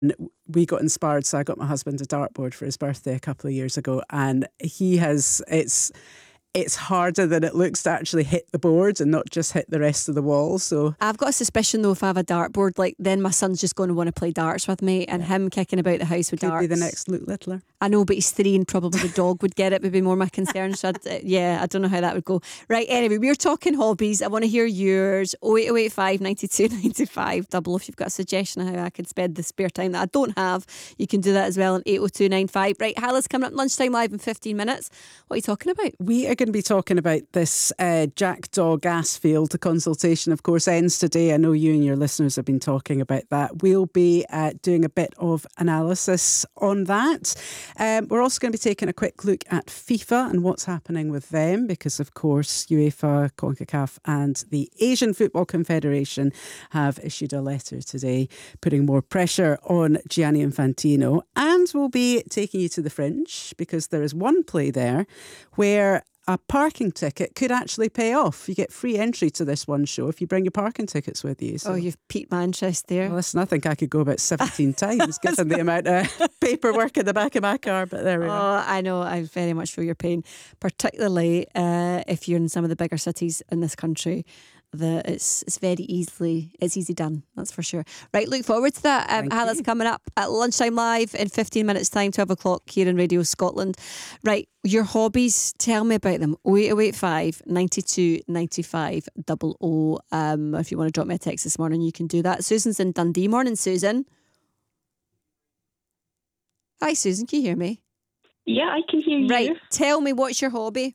we got inspired. So I got my husband a dartboard for his birthday a couple of years ago, and it's harder than it looks to actually hit the board and not just hit the rest of the wall. So I've got a suspicion though, if I have a dartboard, like then my son's just going to want to play darts with me, and him kicking about the house with could darts. be the next Luke Littler. I know, but he's 3 and probably the dog would get it, would be more my concern. So I don't know how that would go. Right, anyway, we're talking hobbies. I want to hear yours. 08085 92 95 double. If you've got a suggestion of how I could spend the spare time that I don't have, you can do that as well on 80295. Right, Hala's coming up lunchtime live in 15 minutes. What are you talking about? We are going to be talking about this Jackdaw gas field. The consultation, of course, ends today. I know you and your listeners have been talking about that. We'll be doing a bit of analysis on that. We're also going to be taking a quick look at FIFA and what's happening with them, because, of course, UEFA, CONCACAF and the Asian Football Confederation have issued a letter today putting more pressure on Gianni Infantino. And we'll be taking you to the Fringe, because there is one play there where a parking ticket could actually pay off. You get free entry to this one show if you bring your parking tickets with you. So. Oh, you've piqued my interest there. Well, listen, I think I could go about 17 times given the amount of paperwork in the back of my car, but there we are. Oh, I know. I very much feel your pain, particularly if you're in some of the bigger cities in this country. It's easy done, that's for sure. Right, look forward to that. Hala's coming up at lunchtime live in 15 minutes time, 12 o'clock here in Radio Scotland. Right, your hobbies, tell me about them. 08085 92 95 00. If you want to drop me a text this morning, you can do that. Susan's in Dundee. Morning, Susan. Hi, Susan, can you hear me? Yeah, I can hear you. Right, tell me, what's your hobby?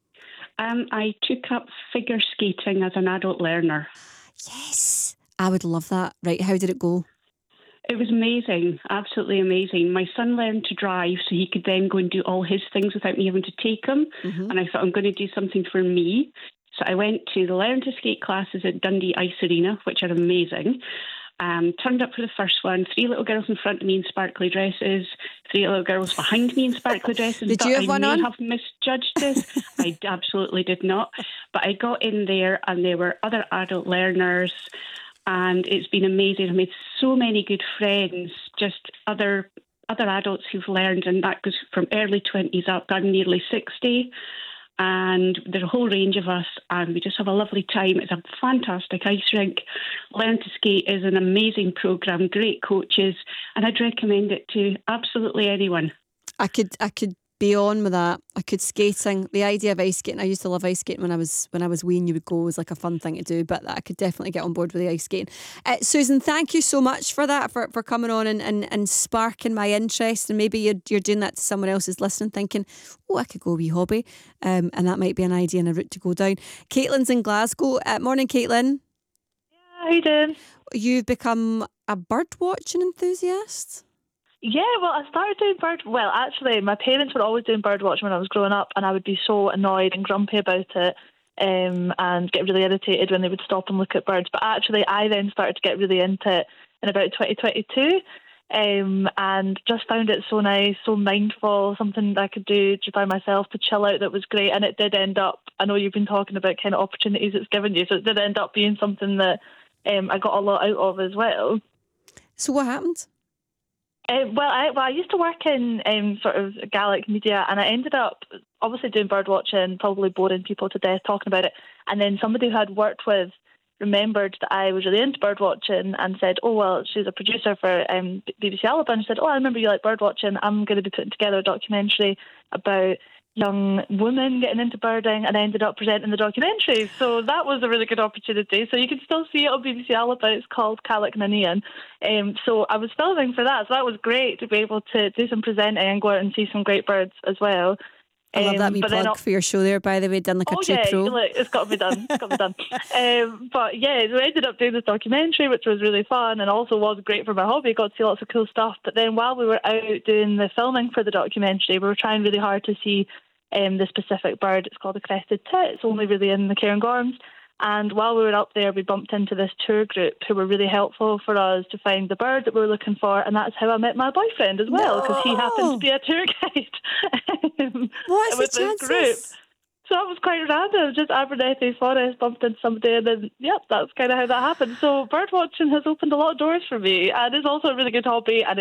I took up figure skating as an adult learner. Yes, I would love that. Right, how did it go? It was amazing, absolutely amazing. My son learned to drive so he could then go and do all his things without me having to take him. Mm-hmm. And I thought, I'm going to do something for me. So I went to the Learn to Skate classes at Dundee Ice Arena, which are amazing. Turned up for the first one. 3 little girls in front of me in sparkly dresses. 3 little girls behind me in sparkly dresses. Did you have one on? I may have misjudged this. I absolutely did not. But I got in there and there were other adult learners, and it's been amazing. I made so many good friends, just other adults who've learned, and that goes from early 20s up. I'm nearly 60. And there's a whole range of us, and we just have a lovely time. It's a fantastic ice rink. Learn to Skate is an amazing programme, great coaches, and I'd recommend it to absolutely anyone. I could be on with that. I could skating. The idea of ice skating, I used to love ice skating when I was wee, and you would go, it was like a fun thing to do, but I could definitely get on board with the ice skating. Susan, thank you so much for that, for coming on and sparking my interest, and maybe you're doing that to someone else who's listening thinking, oh, I could go a wee hobby, and that might be an idea and a route to go down. Caitlin's in Glasgow. Morning, Caitlin. Yeah, how you doing? You've become a bird watching enthusiast? Yeah, well, I started doing actually, my parents were always doing bird watching when I was growing up, and I would be so annoyed and grumpy about it and get really irritated when they would stop and look at birds. But actually, I then started to get really into it in about 2022 and just found it so nice, so mindful, something that I could do just by myself to chill out that was great. And it did end up, I know you've been talking about kind of opportunities it's given you, so it did end up being something that I got a lot out of as well. So what happened? I used to work in sort of Gaelic media, and I ended up obviously doing bird watching, probably boring people to death talking about it. And then somebody who I'd worked with remembered that I was really into bird watching and said, oh, well, she's a producer for BBC Alabama, and said, oh, I remember you like bird watching. I'm going to be putting together a documentary about young women getting into birding, and I ended up presenting the documentary. So that was a really good opportunity. So you can still see it on BBC Alba. It's called Cailleach na Nian. So I was filming for that. So that was great to be able to do some presenting and go out and see some great birds as well. I love that wee plug for your show there, by the way, done like a true pro. Look, it's got to be done. It's got to be done. But yeah, so I ended up doing this documentary, which was really fun and also was great for my hobby. Got to see lots of cool stuff. But then while we were out doing the filming for the documentary, we were trying really hard to see the specific bird. It's called the crested tit. It's only really in the Cairngorms. And while we were up there, we bumped into this tour group who were really helpful for us to find the bird that we were looking for. And that's how I met my boyfriend as well, because he happened to be a tour guide What's with the this chances? group. So that was quite random. Just Abernethy Forest, bumped into somebody, and then, yep, that's kind of how that happened. So bird watching has opened a lot of doors for me, and it's also a really good hobby, and